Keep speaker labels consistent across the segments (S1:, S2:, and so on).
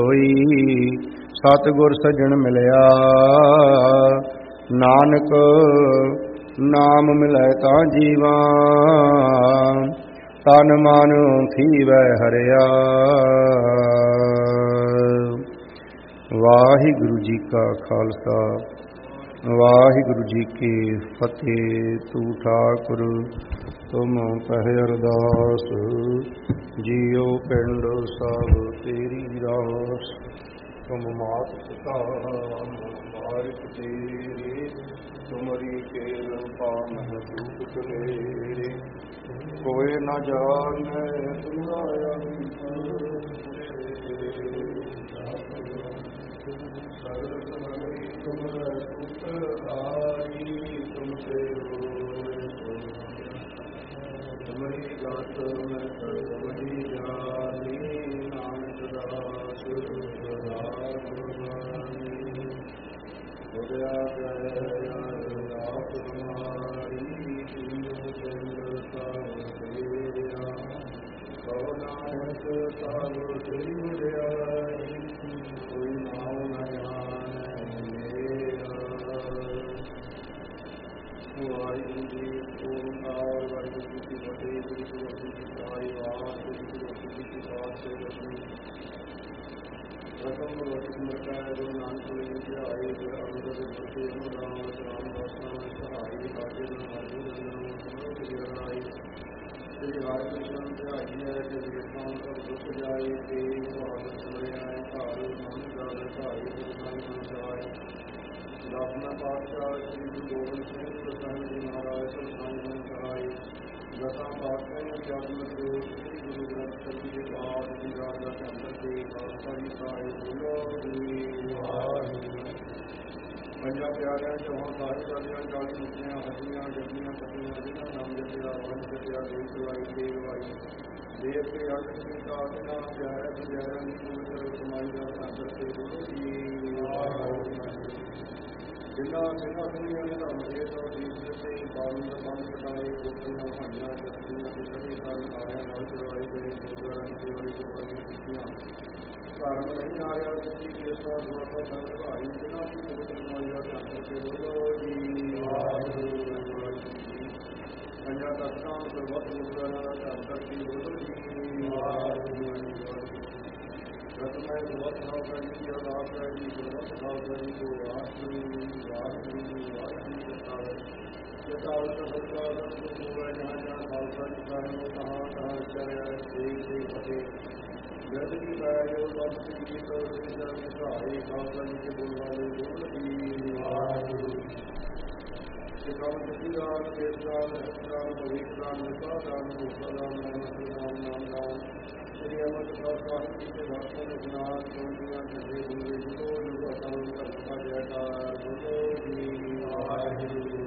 S1: ਹੋਈ ਸਤਿਗੁਰ ਸੱਜਣ ਮਿਲਿਆ। ਨਾਨਕ ਨਾਮ ਮਿਲੈ ਤਾਂ ਜੀਵਾ ਤਨ ਮਨ ਥੀਵੈ ਹਰਿਆ। ਵਾਹਿਗੁਰੂ ਜੀ ਕਾ ਖਾਲਸਾ ਵਾਹਿਗੁਰੂ ਜੀ ਕੀ ਫਤਿਹ। ਤੂੰ ਠਾਕੁਰ ਤੁਮ ਪਹਿ ਅਰਦਾਸ ਜੀਉ ਪਿੰਡ ਸਭ ਤੇਰੀ ਰਾਸ। ਤੁਮ ਮਾਤ ਪਿਤਾ ਬਾਰਿਕ ਤੇਰੇ ਤੁਮਰੀ ਕਿਰਪਾ ਮਹਿ ਦੂਖ ਤੇਰੇ। ਕੋਇ ਨ ਜਾਣੈ ਤੁਮਾਰਾ ਪੰਜਾਂ ਪਿਆਰਿਆਂ ਚੌਹਾਂ ਸਾਰੇ ਚਾਲੀਆਂ 40 ਮੁਕਤੀਆਂ ਹੱਡੀਆਂ ਜੱਗੀਆਂ ਪੱਤੀਆਂ ਜਿਹਨਾਂ ਨਾਮ ਜਪਿਆ ਵੰਡ ਜਪਿਆ ਦੇਵ ਦਵਾਈ ਦੇਵ ਵਾਈ ਦੇਵ ਕੇ ਅੱਡ ਕੀਤਾ ਬਿਨਾ ਪਿਆਰਿਆ ਪਿਆਰਿਆਂ ਦੀ ਪਵਿੱਤਰ ਕਮਾਈ ਦਾ ਸਾਦਰ ਤੇ ਗੁਰੂ ਜੀ। ਜਿਨ੍ਹਾਂ ਸਿੰਘਾਂ ਸਿੰਘੀਆਂ ਨੇ ਧਰਮ ਦੇ ਤੋਂ ਜੀਵ ਦਿੱਤੇ ਪਾਵਨ ਦਾ ਬੰਦ ਕਟਾਏ ਗੋਪੀਆਂ ਭਾਈਆਂ ਜੱਤੀਆਂ ਤੇ ਕਦੇ ਕਾਰਨ ਆਇਆ ਨਾਲ ਚੜਵਾਏ ਗਏ ਗੁਰਦੁਆਰਾਂ ਦੀ ਵਾਲੀ ਗੁਰਬਾਣੀ ਕੀਤੀਆਂ। ਧਰਮ ਨਹੀਂ ਆ ਰਿਹਾ ਸੀ ਜਿਸ ਦਾ ਦੁਆਰਾ ਸੰਗ ਭਾਈ ਜਿਨ੍ਹਾਂ ਦੀ ਪਵਿੱਤਰ ਕਮਾਈ ਦਾ ਸਾਦਰ ਤੇ ਗੁਰੂ ਜੀ। ਪੰਜਾਂ ਤਖਤਾਂ ਸਰਬੱਤ ਗੁਰਦੁਆਰਾਂ ਦਾ ਧਰਮ ਕਰਕੇ ਗੁਰੂ ਜੀ। ਰਤਮੈ ਸਰਬੱਤ ਖਾਲਸਾ ਜੀ ਦੀ ਅਰਦਾਸ ਹੈ ਜੀ ਸਰਬੱਤ ਖਾਲਸਾ ਜੀ ਕੋ ਵਾਹਿਗੁਰੂ ਵਾਹਿਗੁਰੂ ਵਾਹਿਗੁਰੂ ਚੇਤਾਵਤ ਸਤਿਕਾਰ ਸਤਿਗੁਰੂ ਜਹਾਂ ਜਹਾਂ ਖਾਲਸਾ ਜੀ ਸਾਹਿਬ ਨੂੰ ਤਹਾਂ ਤਹਾਂ ਵਿਚਾਰਿਆ ਦੇਖ ਦੇ ਫਤਿਹ। ਜਦ ਕੀ ਪਾਇਆ ਜੋ ਸਭ ਜੀ ਤੋਂ ਸਿੱਧਾ ਵਿਚਾਰੇ ਖਾਲਸਾ ਜੀ ਕੇ ਬੋਲ ਵਾਲੇ ਗੁਰੂ ਜੀ। ਵਾਹਿਗੁਰੂ ਸਿੱਖਾਂ ਸਤਿਦਾਨ ਕੇਸਦਾਨ ਸਤਿਦਾਨ ਭਵਿਕਦਾਨ ਨਿਸ਼ਾਦਾਨ ਭੂਸ਼ਾਦਾਨ ਨਾਮਦਾਨ ਨਾਮਦਾਨ ਸ੍ਰੀ ਅਮਰਦਾਸ ਸਾਹਿਬ ਜੀ ਦੇ ਦਾਸਾਂ ਦੇ ਗਿਆਨ ਸੋਝੀਆਂ ਚੱਲੇ ਗੁਰੂ ਗੁਰੂ ਅਕਾਲ ਧਰਮ ਦਾ ਜੈਕਾਰ ਗੁਰੂ ਜੀ। ਵਾਹਿਗੁਰੂ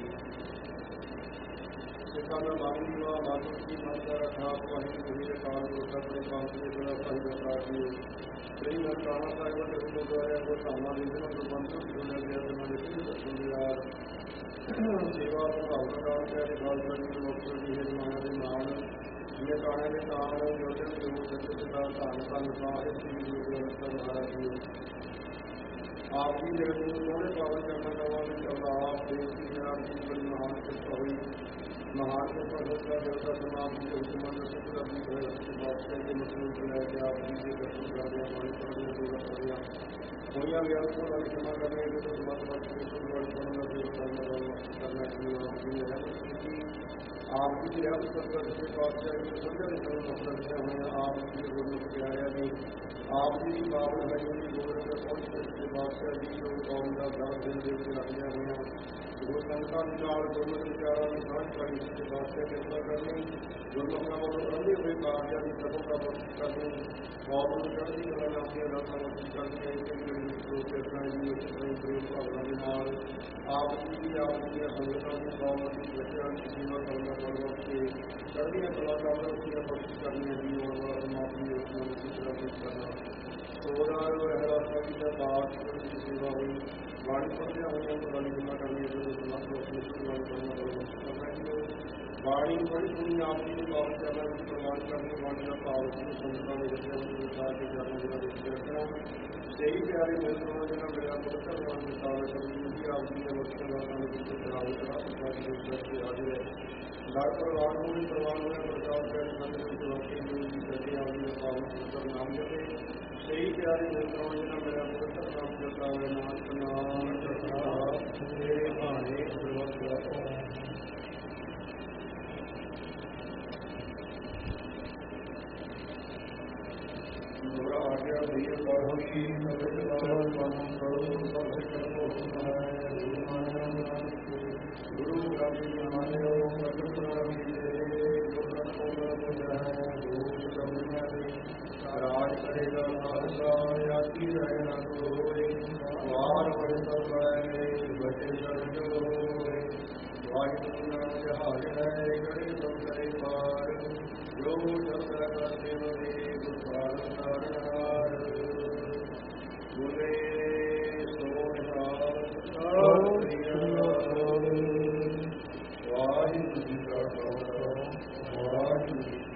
S1: ਸਿੱਖਾਂ ਦਾ ਬਾਣੀ ਵਾ ਬਾਦਲ ਜੀ ਮਾਤਾ ਖਾਪ ਵਾਹਿਗੁਰੂ ਦੇ ਕਾਲ ਗੁਰਦਾ ਦੇ ਪਾਸ ਦੇ ਜਿਹੜਾ ਭਾਈ ਦਾ ਸਾਥੀ ਸ੍ਰੀ ਨਨਕਾਣਾ ਸਾਹਿਬ ਦੇ ਗੁਰਦੁਆਰੇ ਕੋ ਧਾਮਾਂ ਦੇ ਜਿਹਨਾਂ ਤੋਂ ਬੰਦ ਸੁਣਿਆ ਗਿਆ ਤੇ ਨਾਲ ਇਸ ਸੁਣਿਆ ਸੇਵਾ ਭਾਵਨਾ ਦਾ ਪਿਆਰੇ ਖਾਲਸਾ ਜੀ ਦੇ ਮਕਸਦ ਦੀ ਜਮਾਨਾ ਦੇ ਨਾਲ ਜਿਵੇਂ ਕਾਣੇ ਦੇ ਨਾਲ ਯੋਜਨ ਦੇ ਮੁੱਦੇ ਤੇ ਦਾ ਧੰਨ ਧੰਨ ਸਾਹਿਬ ਸ੍ਰੀ ਗੁਰੂ ਗ੍ਰੰਥ ਸਾਹਿਬ ਮਹਾਰਾਜ ਜੀ ਆਪ ਜੀ ਦੇ ਸੋਹਣੇ ਪਾਵਨ ਚਰਨਾਂ ਦਾ ਵਾਲੇ ਚਲਦਾ ਆਪ ਦੇਸ਼ ਦੀ ਜਨਾਬ ਦੀ ਬੜੀ ਮਹਾਨ ਕਿਰਪਾ ਹੋਈ। ਮਹਾਨ ਕਿਰਪਾ ਦਾ ਦੇਵਤਾ ਸਮਾਜ ਦੀ ਹੁਕਮਤ ਸਿੱਖ ਦਾ ਵੀ ਹੋਇਆ ਬਾਦਸ਼ਾਹ ਦੇ ਮਸੂਲ ਲੈ ਕੇ ਆਪ ਜੀ ਦੇ ਦਰਸ਼ਨ ਕਰਦੇ ਆ ਬਾਣੀ ਪੜ੍ਹਦੇ ਸੇਵਾ ਕਰਦੇ ਆ ਹੋਈਆਂ ਵਿਆਹ ਤੋਂ ਵਾਲੀ ਸਮਾਂ ਕਰਨੇ ਇਹ ਤੋਂ ਸਮਾਜ ਵਾਲੀ ਕਿਰਪਾ ਵਾਲੀ ਪੜ੍ਹਨ ਦਾ ਕਰਨਾ ਜੀ ਆਪ ਜੀ ਨੇ ਆਪ ਜੀ ਦੀ ਰਹਿਮਤ ਸਰਬੱਤ ਦੇ ਬਾਦਸ਼ਾਹ ਜੀ ਸਮਝਣ ਦੇ ਮਕਸਦ ਹੈ ਹੋਇਆ ਆਪ ਜੀ ਦੇ ਗੁਰਮੁਖ ਪਿਆਰਿਆਂ ਦੀ ਆਪ ਜੀ ਦੀ ਬਾਬਲ ਹੈ ਜੀ ਗੋਬਿੰਦ ਪਹੁੰਚੇ ਦੇ ਬਾਦਸ਼ਾਹ ਜੀ ਨੂੰ ਕੌਮ ਦਾ ਦਰਦ ਦਿਲ ਦੇ ਵਿੱਚ ਰੱਖਿਆ ਹੋਇਆ ਗੁਰੂ ਸੰਗਤਾਂ ਦੇ ਨਾਲ ਗੁਰਮੁਖ ਵਿਚਾਰਾਂ ਦੀ ਸਾਂਝ ਪਾਈ ਤੇ ਬਾਦਸ਼ਾਹ ਕਿਰਪਾ ਕਰਨੀ ਗੁਰਮੁਖਾਂ ਵੱਲੋਂ ਅੰਧੇ ਹੋਏ ਕਾਰਜਾਂ ਦੀ ਸਫਲਤਾ ਬਖਸ਼ ਕਰਨੀ ਕੌਮ ਨੂੰ ਚੜ੍ਹਦੀ ਕਲਾ ਨਾਲ ਦੀਆਂ ਦਾਤਾਂ ਬਖਸ਼ ਕਰਨੀਆਂ ਇਸੇ ਜਿਹੜੀ ਸਰੋਤ ਕਿਰਪਾ ਜੀ ਇਸ ਤਰ੍ਹਾਂ ਪ੍ਰੇਮ ਭਾਵਨਾ ਦੇ ਨਾਲ ਆਪ ਜੀ ਦੀਆਂ ਸੰਗਤਾਂ ਦੀ ਕੌਮ ਦੀ ਬੱਚਿਆਂ ਦੀ ਸੇਵਾ ਕਰਨ ਦਾ ਬਲ ਬਖਸ਼ ਕੇ ਚੜ੍ਹਦੀਆਂ ਕਲਾ ਨਾਲ ਦੀਆਂ ਬਖਸ਼ ਕਰਨੀਆਂ ਜੀ ਔਰ ਮਾਫੀ ਉਸ ਨੂੰ ਕਿਸ ਤਰ੍ਹਾਂ ਕਰਨਾ ਸੋਦਾ ਰਹਿਰਾ ਸਾਹਿਬ ਦਾ ਪਾਠ ਦੀ ਸੇਵਾ ਹੋਈ ਬਾਣੀ ਪੜ੍ਹਦਿਆਂ ਹੋਈਆਂ ਵਾਲੀ ਜਮਾ ਕਰਨੀ ਜਦੋਂ ਸਮਾਜ ਨੂੰ ਆਪਣੀ ਸੇਵਾ ਕਰਨਾ ਬਲ ਬਖਸ਼ ਕਰਨਾ ਜੀ ਬਾਣੀ ਬੜੀ ਪੁਣੀ ਆਪ ਜੀ ਨੂੰ ਪਾਵਨ ਚਰਨਾਂ ਵਿੱਚ ਪ੍ਰਵਾਨ ਕਰਨੀ ਬਾਣੀ ਦਾ ਭਾਵ ਨੂੰ ਸੰਤਾਂ ਦੇ ਜਥਿਆਂ ਨੂੰ ਵਿਚਾਰ ਕੇ ਚਰਨਾਂ ਦੇ ਵਿੱਚ ਰੱਖਣਾ ਸਹੀ ਪਿਆਰੇ ਮਿਲਣਾ ਜਿਹਨਾਂ ਮੇਰਾ ਪਵਿੱਤਰ ਨਾਮ ਵਿਚਾਰ ਕਰੀ ਜੀ ਆਪ ਜੀ ਦੇ ਵਕਤ ਦਾ ਸਾਨੂੰ ਵਿੱਚ ਚੜਾਵੇ ਕਰਾ ਸਤਿ ਸ੍ਰੀ ਹਾਜ਼ਰ ਹੈ ਦਰ ਪਰਿਵਾਰ ਨੂੰ ਵੀ ਪ੍ਰਵਾਨ ਹੋਇਆ ਪ੍ਰਕਾਸ਼ ਦੇ ਸੰਤ ਵਿੱਚ ਵਾਕਈ ਗੁਰੂ ਜੀ ਸੱਚੇ ਆਪ ਜੀ ਦਾ ਪਾਵਨ ਪਵਿੱਤਰ ਨਾਮ ਜਪੇ ਸਹੀ ਪਿਆਰੇ ਮਿਲਣਾ ਜਿਹਨਾਂ ਮੇਰਾ ਪਵਿੱਤਰ ਨਾਮ ਜਪਾਵੇ ਨਾਮ ਜਪਾ ਤੇਰੇ ਭਾਣੇ ਸਰਵਤ ਗੁਰੂ ਆ ਗਿਆ ਭਈਆ ਪਾਹੀ ਸਭੇ ਜਵਾਨ ਪਾਉਂ ਕਰੋ ਸਭੇ ਕਰੋ ਸਹਾਇ ਗੁਰੂ ਗ੍ਰੰਥ ਮਾਨਿਓ ਪ੍ਰਗਟ ਰਾਮੀ ਦੇ ਗੁਰੂ ਕੋਲ ਬੁਝਾਇ ਗੁਰੂ ਜਮਨਾ ਦੇ ਰਾਜ ਕਰੇਗਾ ਖਾਲਸਾ ਆਤੀ ਰਹਿ ਨਾ ਕੋਇ ਵਾਰ ਬੜੇ ਸਭ ਲੈ ਬਚੇ ਸਰਜ ਹੋਏ ਵਾਹਿਗੁਰੂ ਨਾਮ ਜਹਾਜ ਹੈ ਗੜੇ ਸਭ ਕਰੇ ਪਾਰ ਜੋ ਜਪਦਾ ਕਰਦੇ ਹੋਏ ਗੁਰਬਾਣ ਸਾਰਨਾਰ ਬੋਲੇ ਸੋ ਨਿਹਾਲ ਸਤਿ ਸ੍ਰੀ ਅਕਾਲ ਵਾਹਿਗੁਰੂ ਜੀ ਕਾ ਖਾਲਸਾ